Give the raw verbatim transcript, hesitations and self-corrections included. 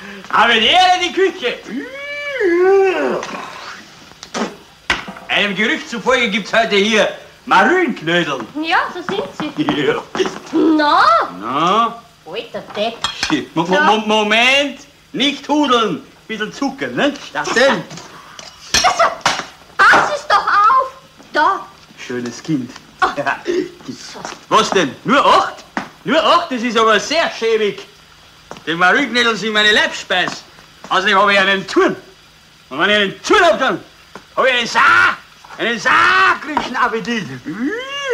Aber der in die Küche. Einem Gerücht zufolge gibt's heute hier Marillenknödeln. Ja, so sind sie. Ja. Na? Na? Alter Depp. Mo Mo Mo Moment, nicht hudeln. Bisschen Zucker, ne? Das denn? Pass es doch auf. Da. Schönes Kind. Ja. Was denn? Nur acht? Nur acht? Das ist aber sehr schäbig. Die Marillenknödel sind meine Leibspeis. Außerdem habe ich einen Turn. Und wenn ich einen Turn habe, dann habe ich einen Sa, einen sakrischen Appetit.